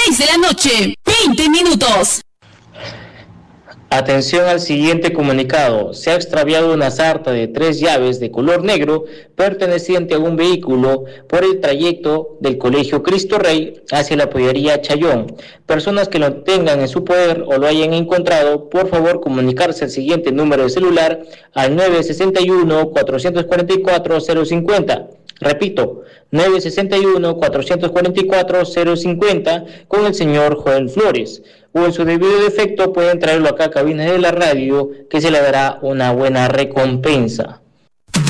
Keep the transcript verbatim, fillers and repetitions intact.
seis de la noche, veinte minutos. Atención al siguiente comunicado. Se ha extraviado una sarta de tres llaves de color negro perteneciente a un vehículo por el trayecto del Colegio Cristo Rey hacia la pollería Chayón. Personas que lo tengan en su poder o lo hayan encontrado, por favor comunicarse al siguiente número de celular al nueve seis uno, cuatro cuatro cuatro, cero cinco cero. Repito, nueve seis uno, cuatro cuatro cuatro, cero cinco cero con el señor Joel Flores. O en su debido defecto pueden traerlo acá a cabinas de la radio, que se le dará una buena recompensa.